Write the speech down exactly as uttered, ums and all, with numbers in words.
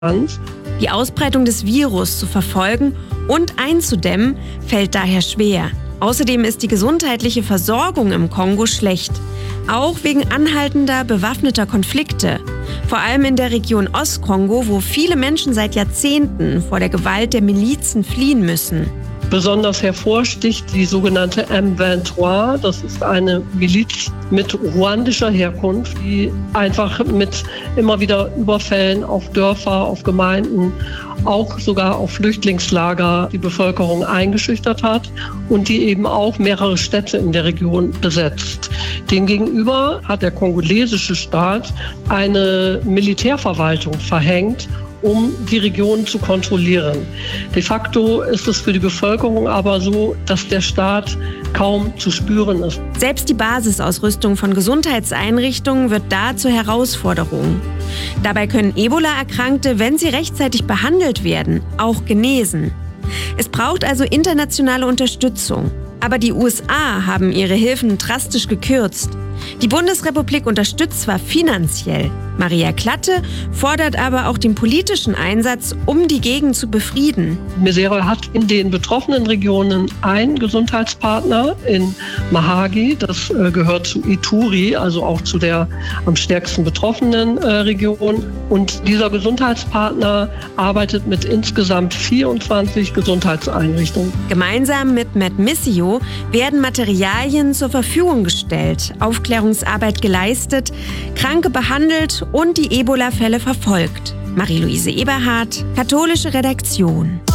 Die Ausbreitung des Virus zu verfolgen und einzudämmen, fällt daher schwer. Außerdem ist die gesundheitliche Versorgung im Kongo schlecht, auch wegen anhaltender bewaffneter Konflikte. Vor allem in der Region Ostkongo, wo viele Menschen seit Jahrzehnten vor der Gewalt der Milizen fliehen müssen. Besonders hervorsticht die sogenannte M dreiundzwanzig. Das ist eine Miliz mit ruandischer Herkunft, die einfach mit immer wieder Überfällen auf Dörfer, auf Gemeinden, auch sogar auf Flüchtlingslager die Bevölkerung eingeschüchtert hat und die eben auch mehrere Städte in der Region besetzt. Demgegenüber hat der kongolesische Staat eine Militärverwaltung verhängt, um die Region zu kontrollieren. De facto ist es für die Bevölkerung aber so, dass der Staat kaum zu spüren ist. Selbst die Basisausrüstung von Gesundheitseinrichtungen wird da zur Herausforderung. Dabei können Ebola-Erkrankte, wenn sie rechtzeitig behandelt werden, auch genesen. Es braucht also internationale Unterstützung. Aber die U S A haben ihre Hilfen drastisch gekürzt. Die Bundesrepublik unterstützt zwar finanziell, Maria Klatte fordert aber auch den politischen Einsatz, um die Gegend zu befrieden. Misere hat in den betroffenen Regionen einen Gesundheitspartner in Mahagi, das äh, gehört zu Ituri, also auch zu der am stärksten betroffenen äh, Region. Und dieser Gesundheitspartner arbeitet mit insgesamt vierundzwanzig Gesundheitseinrichtungen. Gemeinsam mit Matt Missio werden Materialien zur Verfügung gestellt, Aufklärungsarbeit geleistet, Kranke behandelt und die Ebola-Fälle verfolgt. Marie-Louise Eberhardt, Katholische Redaktion.